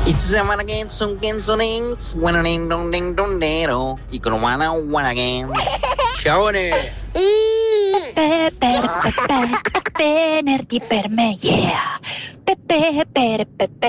It's a one again, some canzonings, when ding dong ding dong dero, you can one again. Ciaone! Venerdì per me, yeah. Pepe,